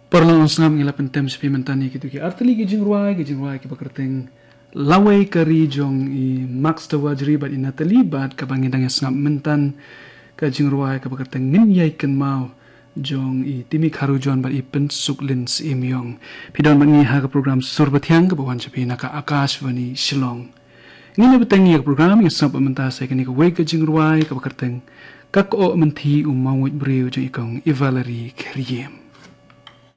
Perlu ngam ngila pentem sepi mentani gitu ki arteli gijing ruai ki bakerteng lawai kari jong I max tawajri bat ina terlibat ka bangidang ngam mentan ka jing ruai ka bakerteng ngin yai ken mau jong I timi kharu jon bat I pensuk lin imyong pidon mangi ha ka program surbathyang ka bawan sepi naka akashvani shillong ngin beteng ya program yang sab menta sai kani ka wai ka jing ruai ka bakerteng kak o menti umawit breu jong ikong Valerie Keriem